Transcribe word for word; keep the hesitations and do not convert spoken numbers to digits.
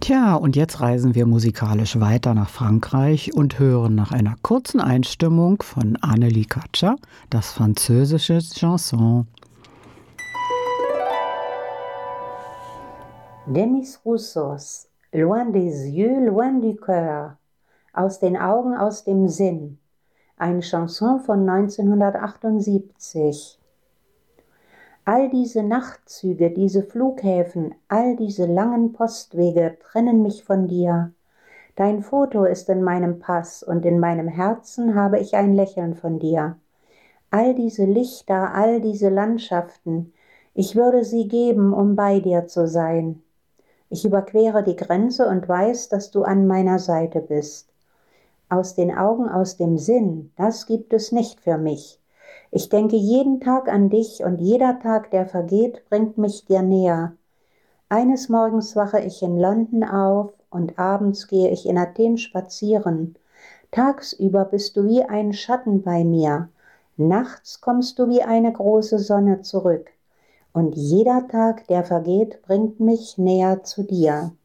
Tja, und jetzt reisen wir musikalisch weiter nach Frankreich und hören nach einer kurzen Einstimmung von Annelie Katscher das französische Chanson. Demis Roussos, loin des yeux, loin du cœur, aus den Augen, aus dem Sinn, eine Chanson von neunzehnhundertachtundsiebzig. All diese Nachtzüge, diese Flughäfen, all diese langen Postwege trennen mich von dir. Dein Foto ist in meinem Pass und in meinem Herzen habe ich ein Lächeln von dir. All diese Lichter, all diese Landschaften, ich würde sie geben, um bei dir zu sein. Ich überquere die Grenze und weiß, dass du an meiner Seite bist. Aus den Augen, aus dem Sinn, das gibt es nicht für mich. Ich denke jeden Tag an dich und jeder Tag, der vergeht, bringt mich dir näher. Eines Morgens wache ich in London auf und abends gehe ich in Athen spazieren. Tagsüber bist du wie ein Schatten bei mir. Nachts kommst du wie eine große Sonne zurück. Und jeder Tag, der vergeht, bringt mich näher zu dir.